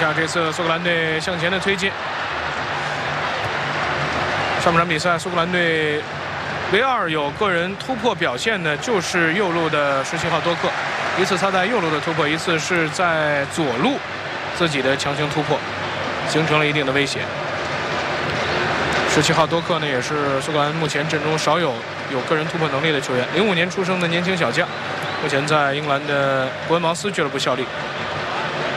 下这次苏格兰队向前的推进。上半场比赛，苏格兰队唯二有个人突破表现的，就是右路的17号多克。一次他在右路的突破，一次是在左路自己的强行突破，形成了一定的威胁。17号多克呢，也是苏格兰目前阵中少有个人突破能力的球员。05年出生的年轻小将，目前在英格兰的伯恩茅斯俱乐部效力。